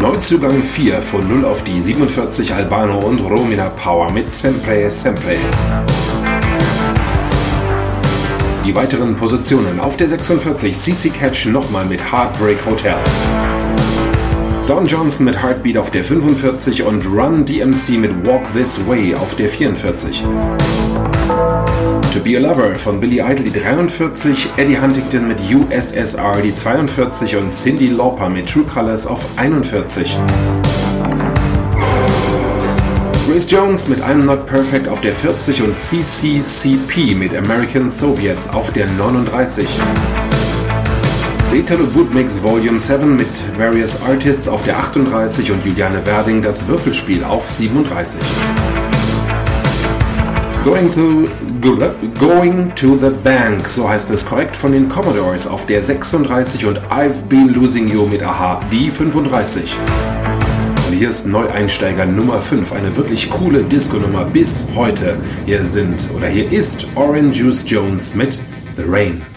Neuzugang 4 von 0 auf die 47 Albano und Romina Power mit Sempre Sempre. Die weiteren Positionen: auf der 46 CC Catch nochmal mit Heartbreak Hotel. Don Johnson mit Heartbeat auf der 45 und Run DMC mit Walk This Way auf der 44. To Be a Lover von Billy Idol die 43, Eddie Huntington mit USSR die 42 und Cyndi Lauper mit True Colors auf 41. Grace Jones mit I'm Not Perfect auf der 40 und CCCP mit American Soviets auf der 39. The Italo Bootmix Volume 7 mit Various Artists auf der 38 und Juliane Werding das Würfelspiel auf 37. Going to the Bank, so heißt es korrekt, von den Commodores auf der 36 und I've Been Losing You mit Aha die 35. Und hier ist Neueinsteiger Nummer 5, eine wirklich coole Disco-Nummer bis heute. Hier ist Orange Juice Jones mit The Rain.